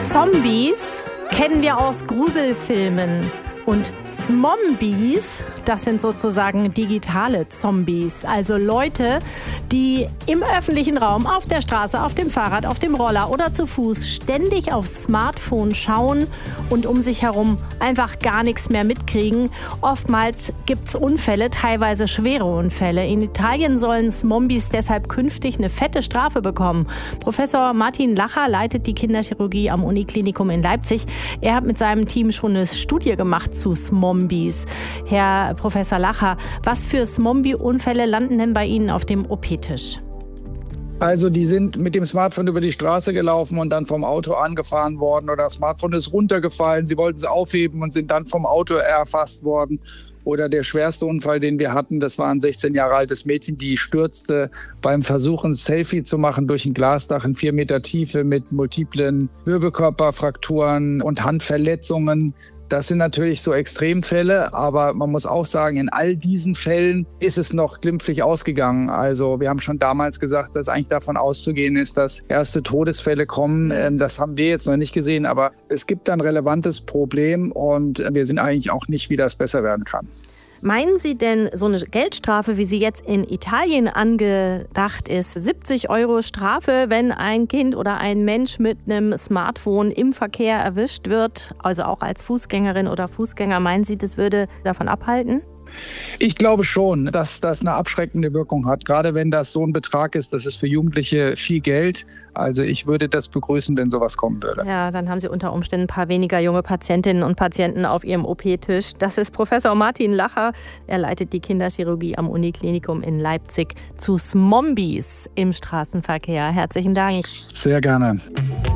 Zombies kennen wir aus Gruselfilmen. Und Smombies, das sind sozusagen digitale Zombies. Also Leute, die im öffentlichen Raum, auf der Straße, auf dem Fahrrad, auf dem Roller oder zu Fuß ständig aufs Smartphone schauen und um sich herum einfach gar nichts mehr mitkriegen. Oftmals gibt's Unfälle, teilweise schwere Unfälle. In Italien sollen Smombies deshalb künftig eine fette Strafe bekommen. Professor Martin Lacher leitet die Kinderchirurgie am Uniklinikum in Leipzig. Er hat mit seinem Team schon eine Studie gemacht zu Smombies. Herr Professor Lacher, was für Smombie-Unfälle landen denn bei Ihnen auf dem OP-Tisch? Also die sind mit dem Smartphone über die Straße gelaufen und dann vom Auto angefahren worden oder das Smartphone ist runtergefallen. Sie wollten es aufheben und sind dann vom Auto erfasst worden. Oder der schwerste Unfall, den wir hatten, das war ein 16 Jahre altes Mädchen, die stürzte beim Versuch, ein Selfie zu machen durch ein Glasdach in 4 Meter Tiefe mit multiplen Wirbelkörperfrakturen und Handverletzungen. Das sind natürlich so Extremfälle, aber man muss auch sagen, in all diesen Fällen ist es noch glimpflich ausgegangen. Also wir haben schon damals gesagt, dass eigentlich davon auszugehen ist, dass erste Todesfälle kommen. Das haben wir jetzt noch nicht gesehen, aber es gibt ein relevantes Problem und wir sind eigentlich auch nicht, wie das besser werden kann. Meinen Sie denn, so eine Geldstrafe, wie sie jetzt in Italien angedacht ist, 70 € Strafe, wenn ein Kind oder ein Mensch mit einem Smartphone im Verkehr erwischt wird, also auch als Fußgängerin oder Fußgänger, meinen Sie, das würde davon abhalten? Ich glaube schon, dass das eine abschreckende Wirkung hat. Gerade wenn das so ein Betrag ist, das ist für Jugendliche viel Geld. Also ich würde das begrüßen, wenn sowas kommen würde. Ja, dann haben Sie unter Umständen ein paar weniger junge Patientinnen und Patienten auf Ihrem OP-Tisch. Das ist Professor Martin Lacher. Er leitet die Kinderchirurgie am Uniklinikum in Leipzig zu Smombies im Straßenverkehr. Herzlichen Dank. Sehr gerne.